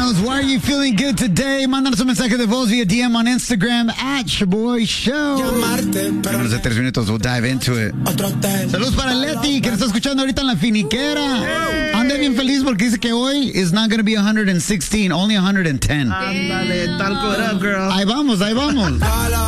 Paisanos, why are you feeling good today? Mándanos un mensaje de voz via DM on Instagram at Shaboy Show. Menos de 3 minutos, we'll dive into it. Saludos para Leti, que nos está escuchando ahorita en la finiquera. Ande bien feliz porque dice que hoy is not going to be 116, only 110. Ándale, talk it up, girl. Ahí vamos.